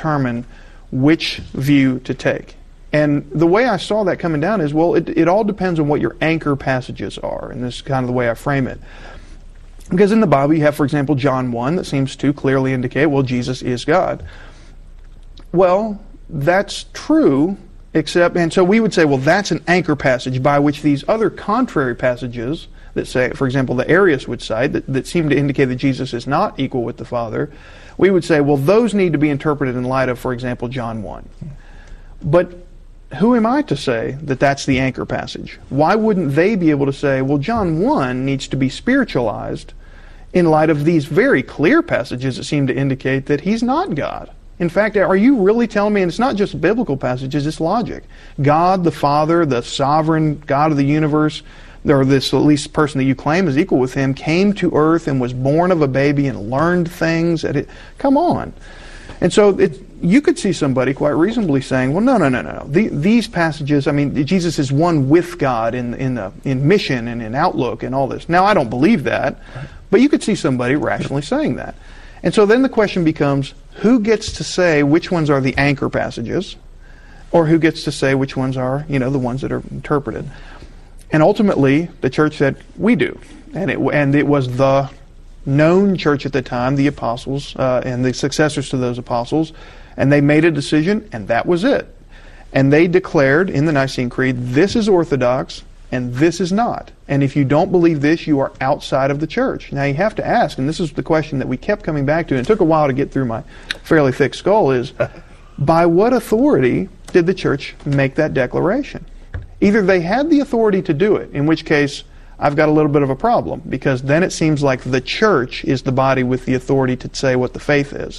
determine which view to take. And the way I saw that coming down is, well, it all depends on what your anchor passages are, and this is kind of the way I frame it. Because in the Bible you have, for example, John 1 that seems to clearly indicate, well, Jesus is God. Well, that's true, and so we would say, well, that's an anchor passage by which these other contrary passages that say, for example, the Arius would cite, that seem to indicate that Jesus is not equal with the Father, we would say, well, those need to be interpreted in light of, for example, John 1. But who am I to say that that's the anchor passage? Why wouldn't they be able to say, well, John 1 needs to be spiritualized in light of these very clear passages that seem to indicate that he's not God? In fact, are you really telling me, and it's not just biblical passages, it's logic, God the Father, the sovereign God of the universe, or this at least person that you claim is equal with him, came to earth and was born of a baby and learned things? Come on. And so you could see somebody quite reasonably saying, well, no. These passages, I mean, Jesus is one with God in mission and in outlook and all this. Now, I don't believe that, but you could see somebody rationally saying that. And so then the question becomes, who gets to say which ones are the anchor passages, or who gets to say which ones are, the ones that are interpreted? And ultimately, the church said, we do. And it was the known church at the time, the apostles and the successors to those apostles, and they made a decision, and that was it. And they declared in the Nicene Creed, this is orthodox, and this is not. And if you don't believe this, you are outside of the church. Now you have to ask, and this is the question that we kept coming back to, and it took a while to get through my fairly thick skull, is by what authority did the church make that declaration? Either they had the authority to do it, in which case I've got a little bit of a problem, because then it seems like the church is the body with the authority to say what the faith is.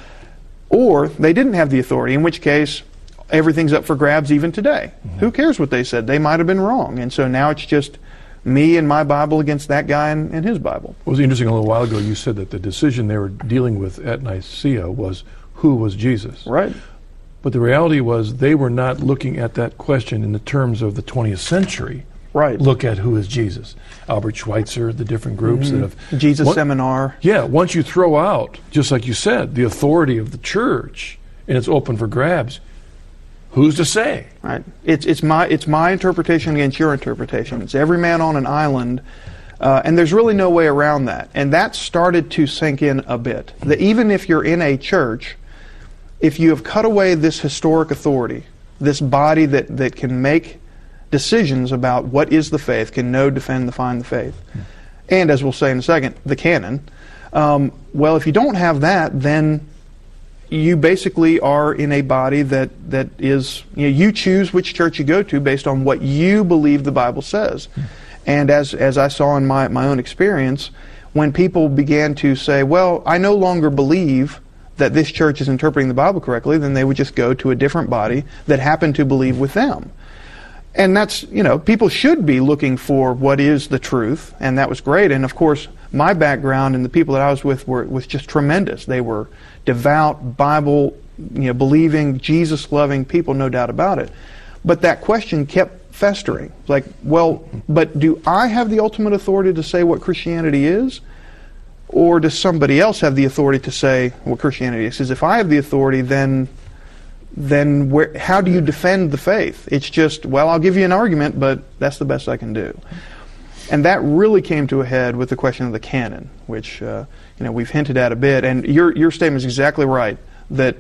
Or they didn't have the authority, in which case everything's up for grabs even today. Mm-hmm. Who cares what they said? They might have been wrong. And so now it's just me and my Bible against that guy and his Bible. It was interesting, a little while ago you said that the decision they were dealing with at Nicaea was who was Jesus. Right. But the reality was they were not looking at that question in the terms of the 20th century. Right. Look at who is Jesus. Albert Schweitzer, the different groups that have... Jesus Seminar. Yeah, once you throw out, just like you said, the authority of the church, and it's open for grabs, who's to say? Right. It's my interpretation against your interpretation. It's every man on an island, and there's really no way around that. And that started to sink in a bit. That even if you're in a church, if you have cut away this historic authority, this body that can make decisions about what is the faith, can know, defend, define the faith, and as we'll say in a second, the canon, well, if you don't have that, then you basically are in a body that is, you choose which church you go to based on what you believe the Bible says. And as I saw in my own experience, when people began to say, well, I no longer believe that this church is interpreting the Bible correctly, then they would just go to a different body that happened to believe with them. And that's, people should be looking for what is the truth, and that was great. And of course, my background and the people that I was with was just tremendous. They were devout, Bible, believing, Jesus-loving people, no doubt about it. But that question kept festering. Like, well, but do I have the ultimate authority to say what Christianity is? Or does somebody else have the authority to say what Christianity is? Because if I have the authority, then how do you defend the faith? It's just, well, I'll give you an argument, but that's the best I can do. And that really came to a head with the question of the canon, which we've hinted at a bit. And your statement is exactly right, that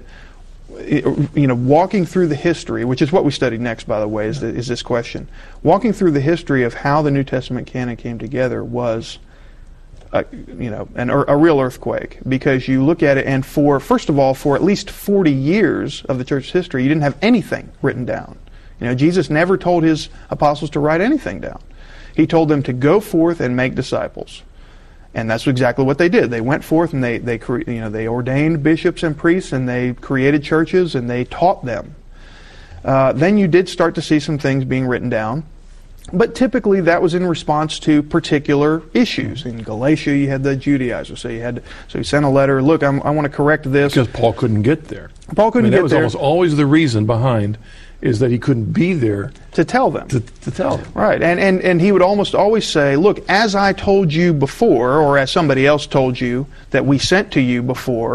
walking through the history, which is what we studied next, by the way, is this question. Walking through the history of how the New Testament canon came together was a real earthquake, because you look at it, and first of all, for at least 40 years of the church's history, you didn't have anything written down. Jesus never told his apostles to write anything down. He told them to go forth and make disciples, and that's exactly what they did. They went forth and they ordained bishops and priests, and they created churches and they taught them. Then you did start to see some things being written down. But typically that was in response to particular issues. In Galatia you had the Judaizers, so he sent a letter, look, I want to correct this. Because Paul couldn't get there. That was almost always the reason behind, is that he couldn't be there to tell them. To tell them. Right, and he would almost always say, look, as I told you before, or as somebody else told you that we sent to you before,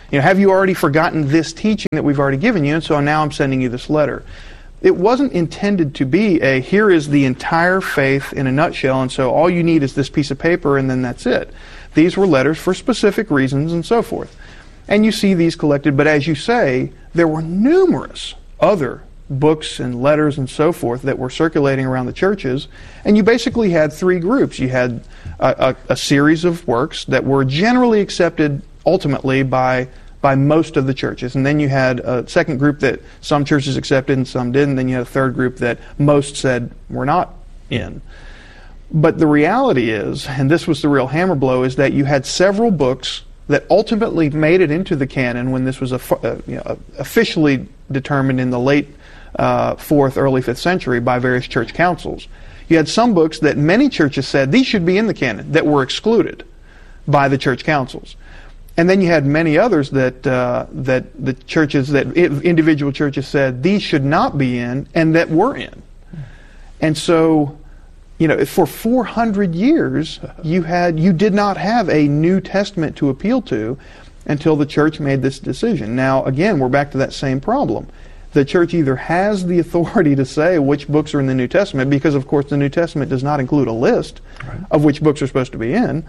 Have you already forgotten this teaching that we've already given you? And so now I'm sending you this letter. It wasn't intended to be here is the entire faith in a nutshell, and so all you need is this piece of paper, and then that's it. These were letters for specific reasons and so forth. And you see these collected, but as you say, there were numerous other books and letters and so forth that were circulating around the churches, and you basically had three groups. You had a series of works that were generally accepted ultimately by most of the churches. And then you had a second group that some churches accepted and some didn't. Then you had a third group that most said we're not in. But the reality is, and this was the real hammer blow, is that you had several books that ultimately made it into the canon when this was officially determined in the late 4th, early 5th century by various church councils. You had some books that many churches said these should be in the canon that were excluded by the church councils. And then you had many others that the churches, that individual churches said these should not be in, and that were in. And so, for 400 years, you did not have a New Testament to appeal to until the church made this decision. Now, again, we're back to that same problem. The church either has the authority to say which books are in the New Testament, because, of course, the New Testament does not include a list of which books are supposed to be in,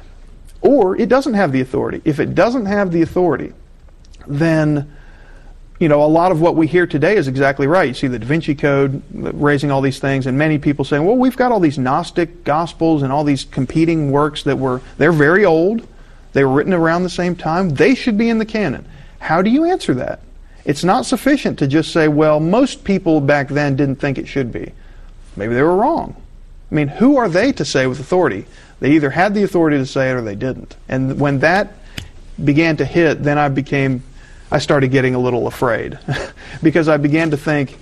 or it doesn't have the authority. If it doesn't have the authority, then a lot of what we hear today is exactly right. You see the Da Vinci Code raising all these things, and many people saying, well, we've got all these Gnostic Gospels and all these competing works they're very old. They were written around the same time. They should be in the canon. How do you answer that? It's not sufficient to just say, well, most people back then didn't think it should be. Maybe they were wrong. I mean, who are they to say with authority? They either had the authority to say it or they didn't. And when that began to hit, then I started getting a little afraid because I began to think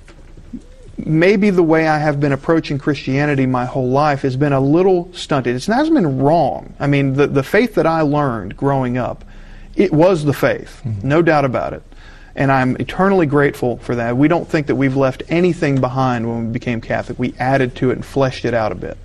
maybe the way I have been approaching Christianity my whole life has been a little stunted. It hasn't been wrong. I mean, the faith that I learned growing up, it was the faith, no doubt about it. And I'm eternally grateful for that. We don't think that we've left anything behind when we became Catholic. We added to it and fleshed it out a bit.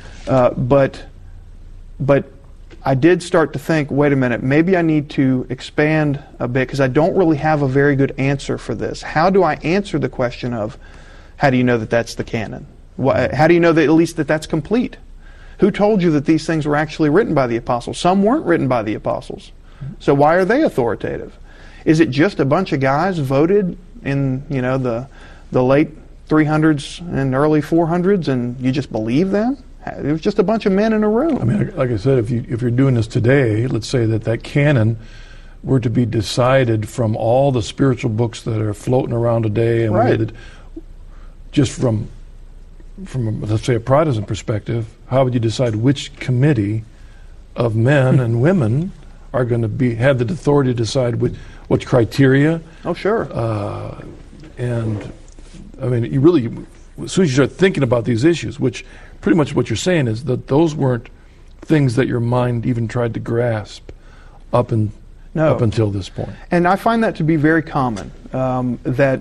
But I did start to think, wait a minute, maybe I need to expand a bit because I don't really have a very good answer for this. How do I answer the question of, how do you know that that's the canon? How do you know that at least that's complete? Who told you that these things were actually written by the apostles? Some weren't written by the apostles. So why are they authoritative? Is it just a bunch of guys voted in the late 300s and early 400s and you just believe them? It was just a bunch of men in a room. I mean, like I said, if you're doing this today, let's say that canon were to be decided from all the spiritual books that are floating around today, and just from let's say a Protestant perspective, how would you decide which committee of men and women are going to have the authority to decide what criteria? Oh, sure. And I mean, you really, as soon as you start thinking about these issues, which pretty much what you're saying is that those weren't things that your mind even tried to grasp up until this point. And I find that to be very common, that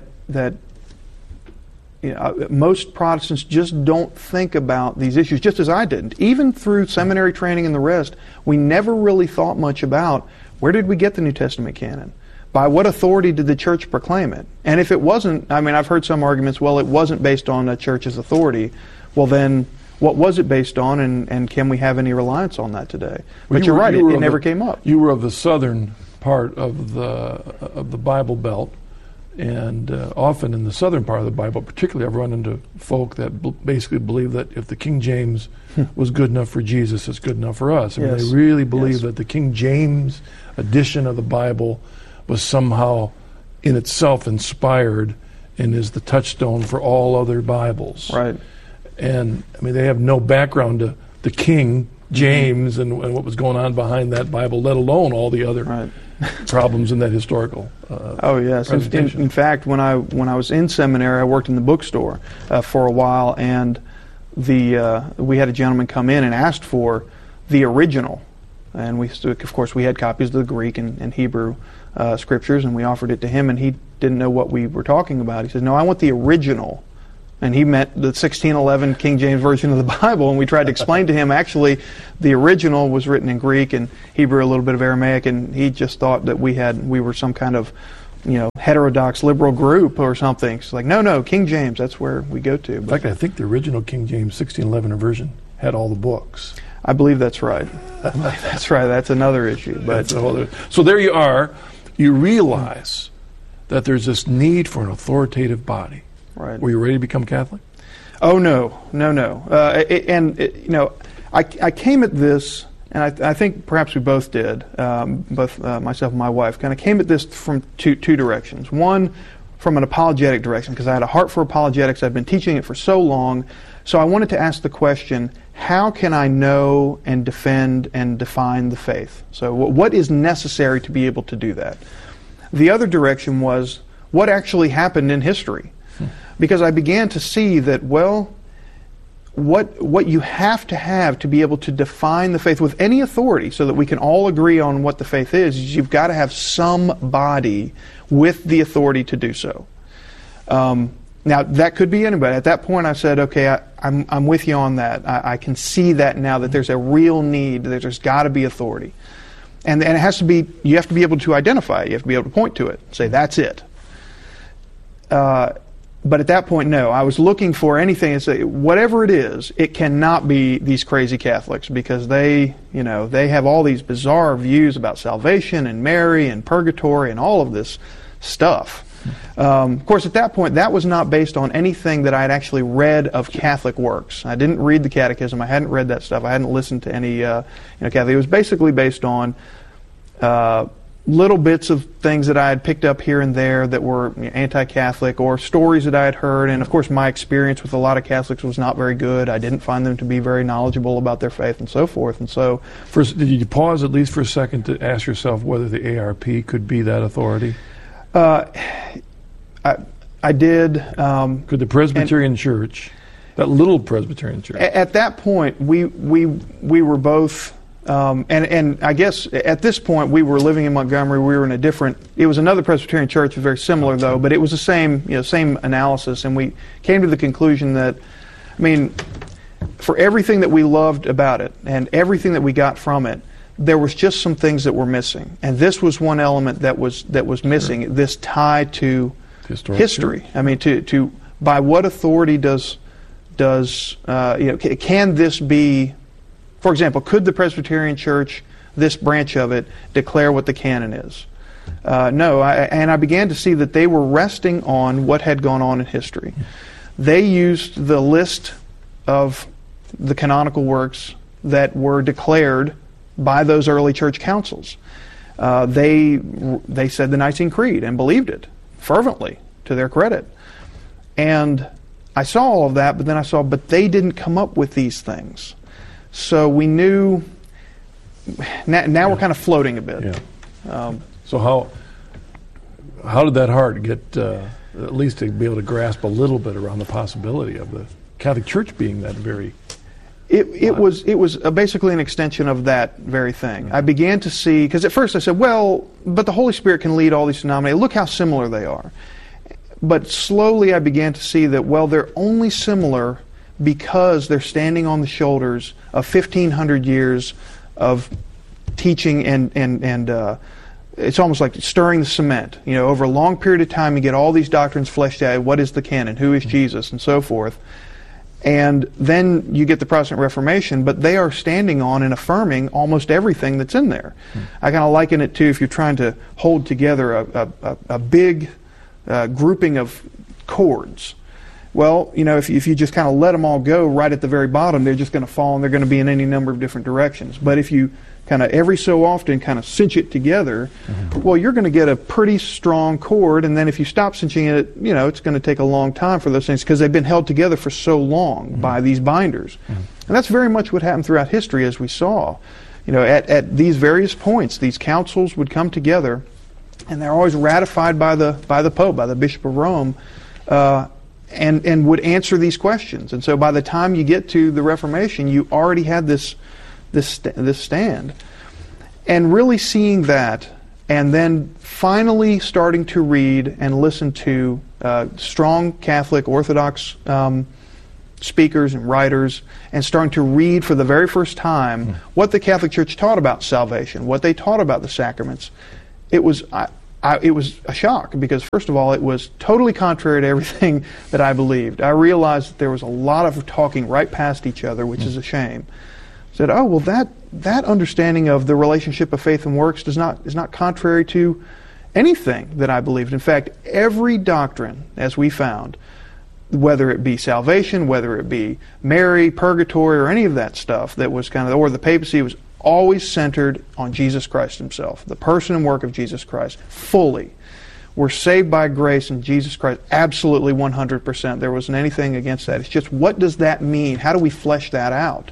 most Protestants just don't think about these issues, just as I didn't. Even through seminary training and the rest, we never really thought much about where did we get the New Testament canon? By what authority did the church proclaim it? And if it wasn't, I mean, I've heard some arguments, well, it wasn't based on a church's authority. Well, then, what was it based on, and can we have any reliance on that today? But you're right, it never came up. You were of the southern part of the Bible Belt, and often in the southern part of the Bible, particularly, I've run into folk that basically believe that if the King James was good enough for Jesus, it's good enough for us. I mean, they really believe that the King James edition of the Bible was somehow in itself inspired and is the touchstone for all other Bibles. Right. And I mean, they have no background to the King James and what was going on behind that Bible, let alone all the other problems in that historical. Oh yes. In fact, when I was in seminary, I worked in the bookstore for a while, and we had a gentleman come in and asked for the original, and of course we had copies of the Greek and Hebrew scriptures, and we offered it to him, and he didn't know what we were talking about. He said, "No, I want the original." And he meant the 1611 King James Version of the Bible, and we tried to explain to him actually the original was written in Greek and Hebrew, a little bit of Aramaic, and he just thought that we were some kind of, heterodox liberal group or something. It's like, no, King James, that's where we go to. In fact, I think the original King James 1611 version had all the books. I believe that's right. That's right. That's another issue. But so there you are. You realize that there's this need for an authoritative body. Right. Were you ready to become Catholic? Oh, no. I came at this, and I think perhaps we both did, both myself and my wife, kind of came at this from two directions. One, from an apologetic direction, because I had a heart for apologetics. I'd been teaching it for so long. So I wanted to ask the question, how can I know and defend and define the faith? So what is necessary to be able to do that? The other direction was, what actually happened in history? Because I began to see that, what you have to be able to define the faith with any authority so that we can all agree on what the faith is you've got to have somebody with the authority to do so. Now, that could be anybody. At that point, I said, okay, I'm with you on that. I can see that now, that there's a real need, that there's got to be authority. And it has to be, you have to be able to identify it. You have to be able to point to it, say, that's it. But at that point, no. I was looking for anything and say, whatever it is, it cannot be these crazy Catholics, because they have all these bizarre views about salvation and Mary and purgatory and all of this stuff. Of course, at that point, that was not based on anything that I had actually read of Catholic works. I didn't read the Catechism. I hadn't read that stuff. I hadn't listened to any Catholic. It was basically based on little bits of things that I had picked up here and there that were anti-Catholic, or stories that I had heard. And of course, my experience with a lot of Catholics was not very good. I didn't find them to be very knowledgeable about their faith and so forth. And so, first, did you pause at least for a second to ask yourself whether the ARP could be that authority? I did. Could the Presbyterian Church, that little Presbyterian Church, at that point, we were both. And I guess at this point we were living in Montgomery. We were in it was another Presbyterian church, very similar though, but it was the same analysis. And we came to the conclusion that, for everything that we loved about it and everything that we got from it, there was just some things that were missing. And this was one element that was missing. Sure. This tie to history. To by what authority can this be? For example, could the Presbyterian Church, this branch of it, declare what the canon is? No, and I began to see that they were resting on what had gone on in history. They used the list of the canonical works that were declared by those early church councils. They said the Nicene Creed and believed it fervently, to their credit. And I saw all of that, but then but they didn't come up with these things. So we knew. Now we're kind of floating a bit. Yeah. So how did that heart get at least to be able to grasp a little bit around the possibility of the Catholic Church being that very? It was basically an extension of that very thing. I began to see, because at first I said, well, but the Holy Spirit can lead all these phenomena. Look how similar they are. But slowly I began to see that, well, they're only similar because they're standing on the shoulders of 1,500 years of teaching, and it's almost like stirring the cement. Over a long period of time, you get all these doctrines fleshed out. What is the canon? Who is Jesus? And so forth. And then you get the Protestant Reformation, but they are standing on and affirming almost everything that's in there. I kind of liken it to, if you're trying to hold together a big grouping of chords. Well, if you just kind of let them all go right at the very bottom, they're just going to fall, and they're going to be in any number of different directions. But if you kind of every so often kind of cinch it together, well, you're going to get a pretty strong chord. And then if you stop cinching it, it's going to take a long time for those things, because they've been held together for so long by these binders. And that's very much what happened throughout history, as we saw. At these various points, these councils would come together, and they're always ratified by the Pope, by the Bishop of Rome, and would answer these questions. And so by the time you get to the Reformation, you already had this stand. And really seeing that, and then finally starting to read and listen to strong Catholic Orthodox speakers and writers, and starting to read for the very first time what the Catholic Church taught about salvation, what they taught about the sacraments, it was it was a shock, because first of all, it was totally contrary to everything that I believed. I realized that there was a lot of talking right past each other, which is a shame. I said, oh, well, that understanding of the relationship of faith and works is not contrary to anything that I believed. In fact, every doctrine, as we found, whether it be salvation, whether it be Mary, purgatory, or any of that stuff that was or the papacy, was always centered on Jesus Christ himself, the person and work of Jesus Christ, fully. We're saved by grace in Jesus Christ, absolutely 100%. There wasn't anything against that. It's just, what does that mean? How do we flesh that out?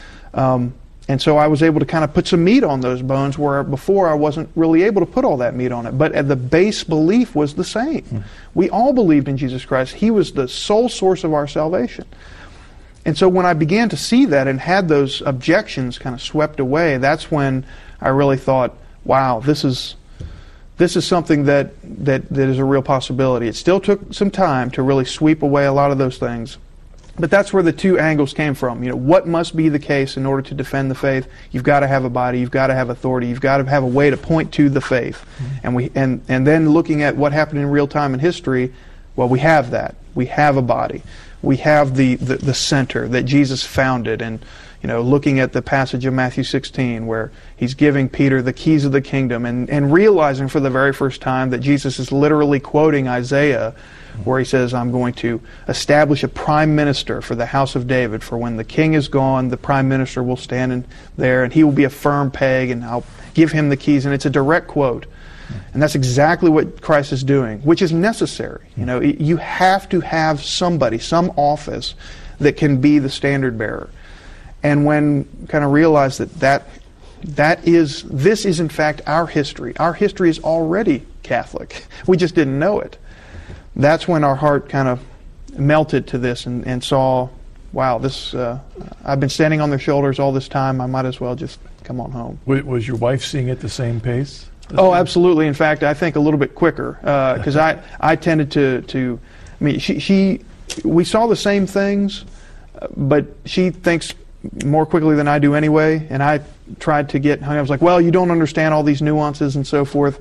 And so I was able to kind of put some meat on those bones, where before I wasn't really able to put all that meat on it. But the base belief was the same. We all believed in Jesus Christ. He was the sole source of our salvation. And so when I began to see that and had those objections kind of swept away, that's when I really thought, wow, this is something that is a real possibility. It still took some time to really sweep away a lot of those things. But that's where the two angles came from. What must be the case in order to defend the faith? You've got to have a body. You've got to have authority. You've got to have a way to point to the faith. And then looking at what happened in real time in history, well, we have that. We have a body. We have the center that Jesus founded. And looking at the passage of Matthew 16 where he's giving Peter the keys of the kingdom, and realizing for the very first time that Jesus is literally quoting Isaiah, where he says, I'm going to establish a prime minister for the house of David, for when the king is gone, the prime minister will stand in there, and he will be a firm peg, and I'll give him the keys. And it's a direct quote. And that's exactly what Christ is doing, which is necessary. You have to have somebody, some office, that can be the standard bearer. And when kind of realized this is in fact our history. Our history is already Catholic. We just didn't know it. That's when our heart kind of melted to this and saw, wow, I've been standing on their shoulders all this time. I might as well just come on home. Was your wife seeing it the same pace? Oh, absolutely. In fact, I think a little bit quicker, because I tended to. I mean, we saw the same things, but she thinks more quickly than I do anyway. And I tried to get hung. I was like, well, you don't understand all these nuances and so forth.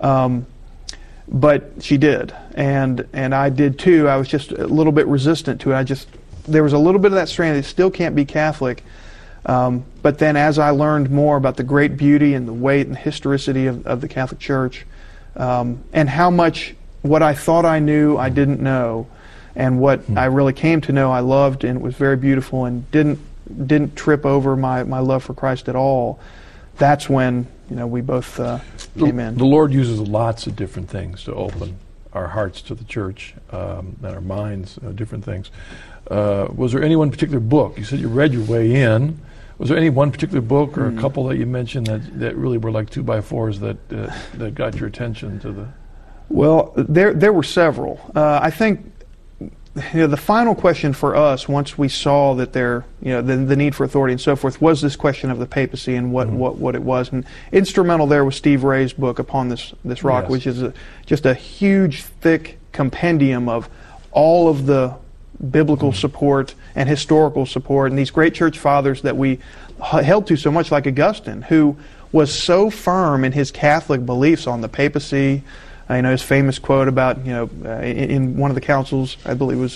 But she did, and I did too. I was just a little bit resistant to it. There was a little bit of that strand that still can't be Catholic. But then as I learned more about the great beauty and the weight and historicity of the Catholic Church, and how much what I thought I knew I didn't know, and what I really came to know I loved, and it was very beautiful, and didn't trip over my love for Christ at all, that's when we both came in. The Lord uses lots of different things to open our hearts to the Church, and our minds, different things. Was there any one particular book? You said you read your way in. Was there any one particular book or a couple that you mentioned that really were like 2x4s that got your attention to the? Well, there were several. I think the final question for us, once we saw that the need for authority and so forth, was this question of the papacy and what it was. And instrumental there was Steve Ray's book, Upon This Rock, yes, which is just a huge, thick compendium of all of the biblical support and historical support, and these great church fathers that we held to so much, like Augustine, who was so firm in his Catholic beliefs on the papacy. His famous quote about, in one of the councils, I believe it was,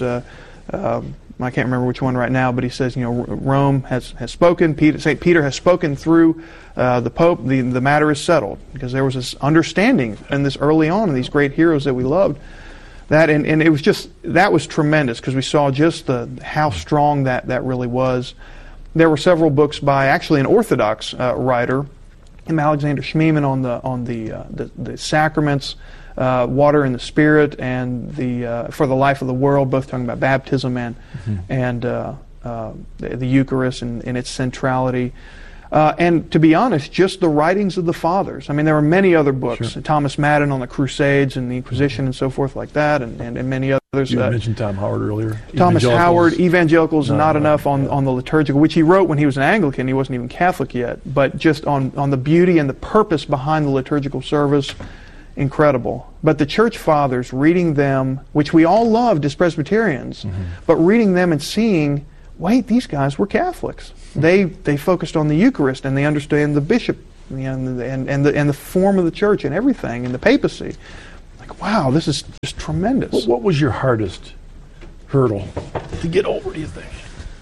I can't remember which one right now, but he says, Rome has spoken, St. Peter has spoken through the Pope, the matter is settled, because there was this understanding in this early on, in these great heroes that we loved. That and it was that was tremendous, because we saw just how strong that really was. There were several books by actually an Orthodox writer, Alexander Schmemann, on the sacraments, water and the Spirit, and for the life of the world, both talking about baptism and the Eucharist and its centrality. And to be honest, just the writings of the fathers. I mean, there were many other books. Sure. Thomas Madden on the Crusades and the Inquisition and so forth like that, and many others. You mentioned Tom Howard earlier. Thomas Howard, Evangelicals, not enough on the liturgical, which he wrote when he was an Anglican. He wasn't even Catholic yet. But just on the beauty and the purpose behind the liturgical service, incredible. But the church fathers, reading them, which we all loved as Presbyterians, but reading them and seeing, wait, these guys were Catholics. They focused on the Eucharist, and they understand the bishop, and the form of the church and everything, and the papacy. Like, wow, this is just tremendous. What was your hardest hurdle to get over, do you think?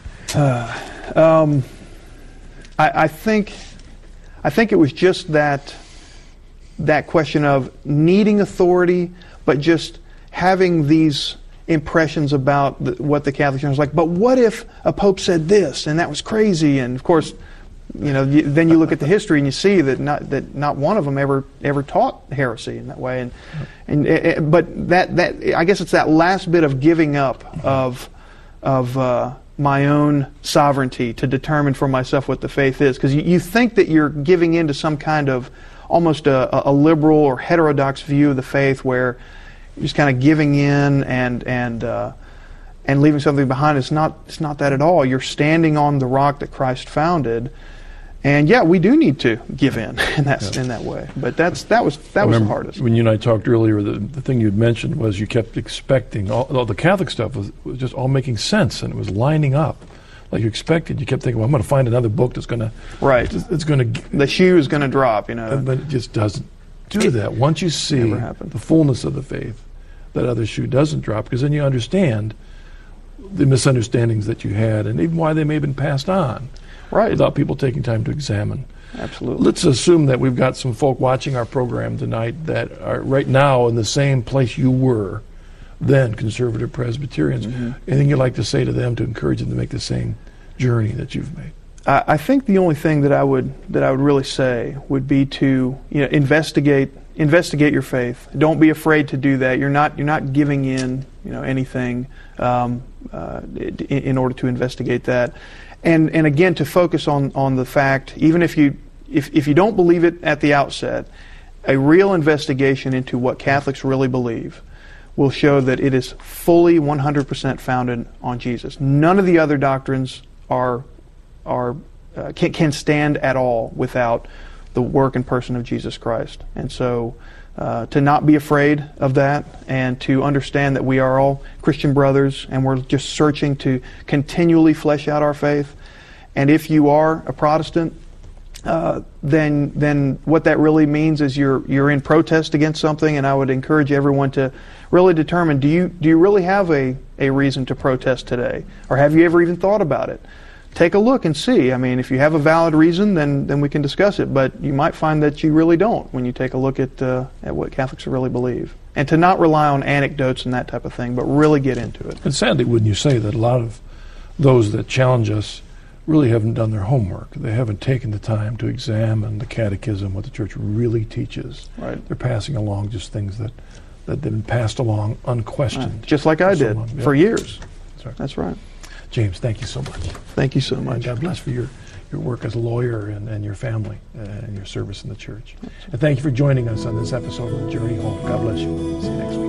I think it was just that question of needing authority, but just having these impressions about what the Catholic Church was like. But what if a pope said this and that was crazy? And of course, then you look at the history and you see that not one of them ever taught heresy in that way. But that I guess it's that last bit of giving up of my own sovereignty to determine for myself what the faith is, because you think that you're giving in to some kind of almost a liberal or heterodox view of the faith, where you're just kind of giving in and leaving something behind. It's not that at all. You're standing on the rock that Christ founded, and yeah, we do need to give in that way. But that was the hardest. When you and I talked earlier, the thing you'd mentioned was you kept expecting all the Catholic stuff was just all making sense, and it was lining up like you expected. You kept thinking, well, I'm going to find another book that's going to it's going to the shoe is going to drop, but it just doesn't do that. Once you see the fullness of the faith, that other shoe doesn't drop, because then you understand the misunderstandings that you had, and even why they may have been passed on, without people taking time to examine. Absolutely. Let's assume that we've got some folk watching our program tonight that are right now in the same place you were then, conservative Presbyterians. Anything you'd like to say to them to encourage them to make the same journey that you've made? I think the only thing that I would really say would be to investigate your faith. Don't be afraid to do that. You're not giving in anything in order to investigate that, and again, to focus on the fact, even if you don't believe it at the outset, a real investigation into what Catholics really believe will show that it is fully 100% founded on Jesus. None of the other doctrines can stand at all without the work and person of Jesus Christ. And so to not be afraid of that, and to understand that we are all Christian brothers, and we're just searching to continually flesh out our faith. And if you are a Protestant, then what that really means is you're in protest against something, and I would encourage everyone to really determine, do you really have a reason to protest today? Or have you ever even thought about it? Take a look and see. I mean, if you have a valid reason, then we can discuss it. But you might find that you really don't when you take a look at what Catholics really believe. And to not rely on anecdotes and that type of thing, but really get into it. And sadly, wouldn't you say that a lot of those that challenge us really haven't done their homework? They haven't taken the time to examine the catechism, what the Church really teaches. Right. They're passing along just things that they've been passed along unquestioned. Right. Just like I did for years. That's right. James, thank you so much. Thank you so much. And God bless for your work as a lawyer and your family and your service in the church. And thank you for joining us on this episode of The Journey Home. God bless you. See you next week.